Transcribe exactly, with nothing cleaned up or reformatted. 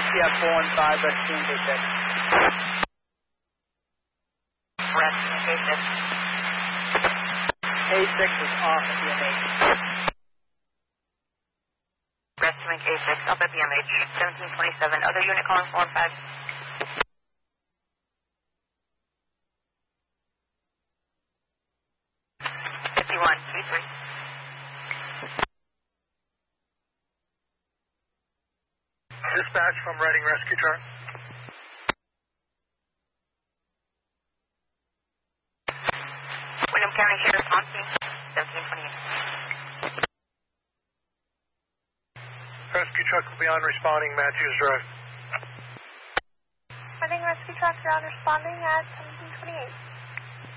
Yeah, four one five, rescuing K six. Rescuing K six. K six is off at B M H. Rescuing K six, up at B M H, seventeen twenty-seven. Other unit calling four one five. fifty-one, three three. Dispatch from Reading Rescue Truck. William County Sheriff on scene, seventeen twenty-eight. Rescue truck will be on responding Matthews Drive. Reading Rescue Truck, you're on responding at seventeen twenty-eight.